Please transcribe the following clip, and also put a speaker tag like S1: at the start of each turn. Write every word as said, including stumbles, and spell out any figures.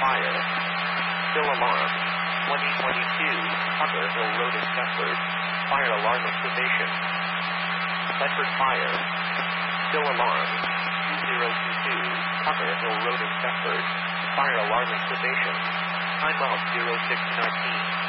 S1: fire. Still alarm. twenty twenty-two, Tucker Hill Road in Thetford. Fire alarm activation. Thetford fire. Still alarm. two zero two two, Tucker Hill Road in Thetford. Fire alarm activation. Time out zero six nineteen.